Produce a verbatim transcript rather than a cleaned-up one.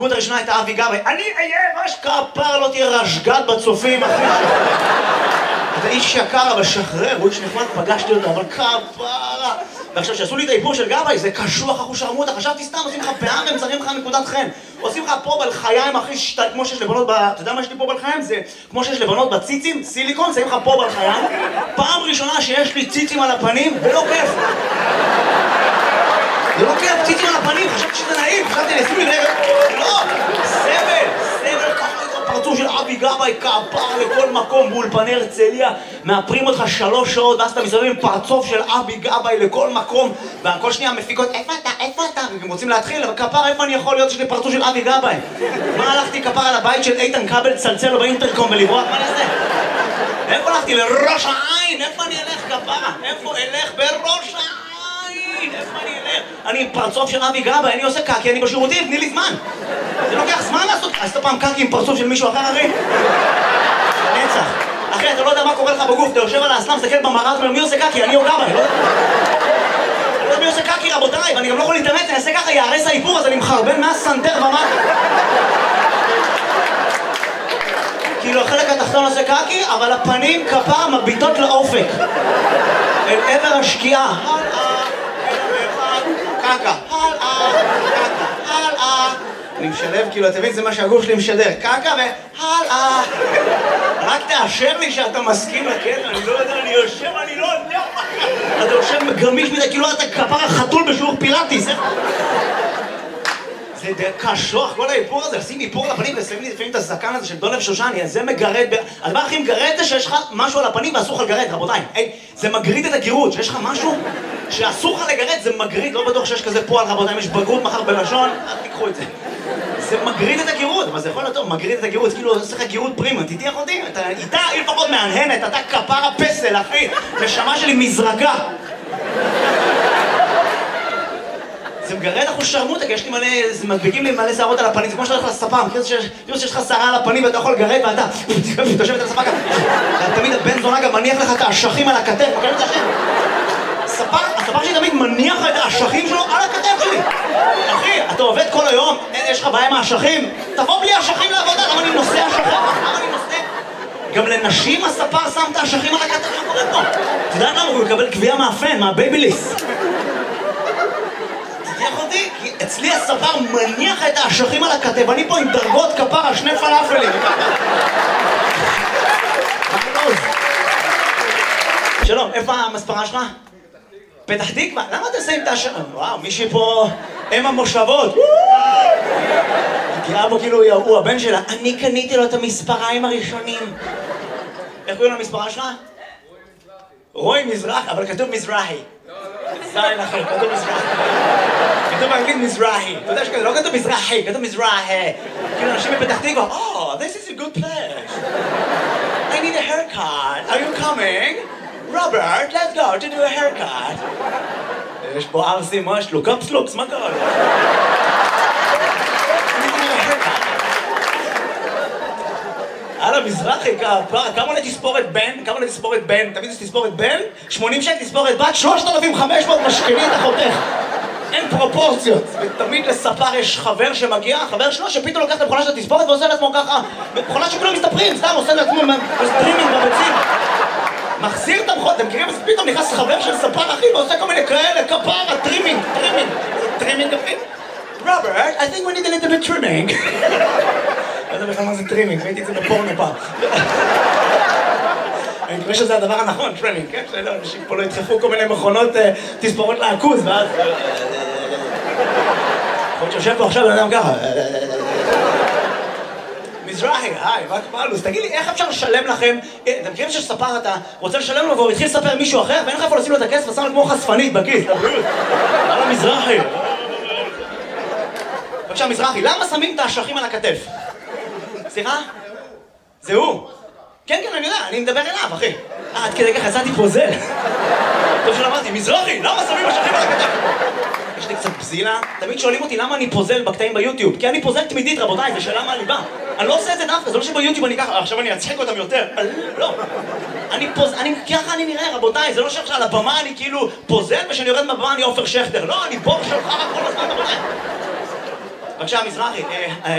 הדמות הראשונה הייתה אבי גבאי. אני אהיה ראש כפר, לא תהיה רשגת בצופים, אחי. אתה איש יקר, אבל שחרר, הוא איש נחמד, פגשתי אותו, אבל כפרה. ועכשיו, שעשו לי את האיפור של גבאי, זה קשוח, אחו שרמוטה, חשבתי סתם, עושים לך פאה והם שמים לך נקודת חן. עושים לך פה בלחיים, אחי, שתי, כמו שיש לבנות ב... אתה יודע מה יש לי פה בלחיים? זה כמו שיש לבנות בציצים, סיליקון, שמים לך פה בלחיים. פעם ראשונה שיש לי ציצים על הפנים, ולא כיף. זה לא כיף, ציצים על הפנים, חשבתי שזה נעים, חשבתי לשים לי רגע. לא, סבל, סבל, ככה את הפרצוף של אבי גבאי, כפר לכל מקום, באולפני הרצליה, מאפרים אותך שלוש שעות, ואז אתה מסתובב עם פרצוף של אבי גבאי לכל מקום, וכל שנייה מפיקות, איפה אתה, איפה אתה? הם רוצים להתחיל, אבל כפר, איפה אני יכול להיות שיש לי פרצוף של אבי גבאי? מה הלכתי כפר על הבית של איתן כבל, צלצל לו באינטרקום ולברוח, מה נעשה? איפה הלכתי? לראש העין, איפה אני אלך כפרה? איפה אלך? בראש העין, איפה אני אלך? אני פרצוף של אבי גבאי, אני עושה קקי, אני בשירותים, תני לי זמן. זה לוקח זמן לעשות, עשית פעם קקי עם פרצוף של מישהו אחר, אחי? נצח. אחי, אתה לא יודע מה קורה לך בגוף, אתה יושב על האסלאם, מסתכל במראה, מי עושה קקי? אני או גבאי, לא יודע. אני לא יודע מי עושה קקי, רבותיי, ואני גם לא יכול להתאמץ, אני אעשה ככה, יערס האיפור, אז אני מחרבן מהסנטר ומטה. כאילו החלק התחתון עושה קקי, אבל הפנים כפר מביטות לאופק. אל עבר השקיעה. קקה, הלאה, קקה, הלאה. אני משלב, כאילו, אתה מבין, זה מה שהגוף שלי משדר. קקה והלאה. רק תאשר לי שאתה מסכים לקטע, אני לא יודע, אני יושב, אני לא יודע. אתה יושב גמיש מדי, כאילו אתה כפר החתול בשיעור פילאטיס. זה קשוח, כל האיפור הזה, לשים איפור לפנים ושמים לי לפעמים את הזקן הזה של דולב שושני, אז זה מגרד, הדבר הכי מגרד זה שיש לך משהו על הפנים ואסור לך לגרד, רבותיי. זה מגריד את הגירות, שיש לך משהו שאסור לך לגרד, זה מגריד, לא בטוח שיש כזה פועל, רבותיי, אם יש בגרות מחר בלשון, אל תיקחו את זה. זה מגריד את הגירות, אבל זה יכול להיות טוב, מגריד את הגירות, כאילו עושה לך גירות פרימה, תתיח אותי, אתה איתה, היא לפחות מענהנת, אתה כפר הפסל, אחי, נשמה שלי מזרקה. זה מגרד אחוז שרמוטה, כי יש לי מלא, מדביקים לי מלא שערות על הפנים, זה כמו שאתה הולך לספה, מכיר שיש לך שערה על הפנים ואתה יכול לגרד ואתה תושבת על הספה ככה. תמיד הבן זונה גם מניח לך את האשכים על הכתף, מכיר את זה השם? הספה, הספה שלי תמיד מניח לך את האשכים שלו על הכתף שלי. אחי, אתה עובד כל היום, יש לך בעיה עם האשכים? תבוא בלי האשכים לעבודה, למה אני נושא אשכים? למה אני נושא? גם לנשים הספר שם את האשכים על הכתף, מה קורה פה? אתה יודע למה? הוא מקבל קביעה מהפן, מהבייביליס. אותי, כי אצלי הספר מניח את האשכים על הכתב, אני פה עם דרגות כפרה, שני פלאפלים. שלום, איפה המספרה שלך? פתח תקווה? למה אתה שמים את האשכים? וואו, מישהי פה אם המושבות. תראה בו כאילו הוא הבן שלה. אני קניתי לו את המספריים הראשונים. איך קוראים למספרה שלך? רוי מזרח, אבל כתוב מזרחי. זין אחר, כתוב מזרחי. כתוב באנגלית מזרחי. אתה יודע שכתוב, לא כתוב מזרחי, כתוב מזרחי. כאילו אנשים בפתח תקווה, Oh, this is a good place. I need a haircut. Are you coming? Robert, let's go to do a haircut. יש פה ארסים, מה יש לו? קפסלוקס, מה קרה לו? הלאה, מזרחי, כמה עולה תספורת בן? כמה עולה תספורת בן? תמיד יש תספורת בן? שמונים שקל תספורת בת? שלושת אלפים וחמש מאות משכני את החותך. אין פרופורציות. ותמיד לספר יש חבר שמגיע, חבר שלו שפתאום לוקח את המכונה של התספורת ועושה לעצמו ככה. מכונה שכולם מסתפרים, סתם עושה לעצמו סטרימינג בביצים. מחזיר את המכונה, אתם מכירים? אז פתאום נכנס חבר של ספר אחי ועושה כל מיני כאלה, כפרה, טרימינג, טרימינג. טרימינג אחי? Robert, I think we need a little bit trimming. לא יודע בכלל מה זה טרימינג, ראיתי את זה בפורנו פעם. אני מקווה שזה הדבר הנכון, טרימינג, כן? שלא, אנשים פה לא ידחפו כל מיני מכונות תספורות לעכוז, ואז... יכול להיות שיושב פה עכשיו, אני יודע ככה. מזרחי, היי, מה קבלו? אז תגיד לי, איך אפשר לשלם לכם? אתם מכירים שספר אתה רוצה לשלם לו והוא התחיל לספר מישהו אחר, ואין לך איפה לשים לו את הכסף ושם לו כמו חשפנית בכיס, לבריאות. על המזרחי. בבקשה, מזרחי, למה שמים את האשכים על הכתף? סליחה? זה הוא. כן, כן, אני יודע, אני מדבר אליו, אחי. אה, עד כדי ככה, יצאתי פוזל. טוב שלא אמרתי, מזרחי, למה שמים אשכים על הכתף? יש לי קצת בזילה. תמיד שואלים אותי למה אני פוזל בקטעים ביוטיוב. כי אני פוזל תמידית, רבותיי, זה שאלה מהליבה. אני לא עושה את זה דווקא, זה לא שביוטיוב אני ככה, עכשיו אני אצחק אותם יותר. לא. אני פוזל, ככה אני נראה, רבותיי, זה לא שעכשיו על הבמה אני כאילו פוזל, ושאני יורד מהבמה אני עופר שכטר. לא, אני בור שלך כל הזמן, רבותיי. בבקשה, מזרחי.